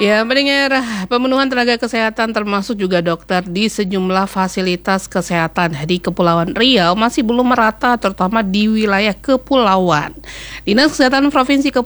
Ya, mendengar pemenuhan tenaga kesehatan termasuk juga dokter di sejumlah fasilitas kesehatan di Kepulauan Riau masih belum merata terutama di wilayah kepulauan. Dinas Kesehatan Provinsi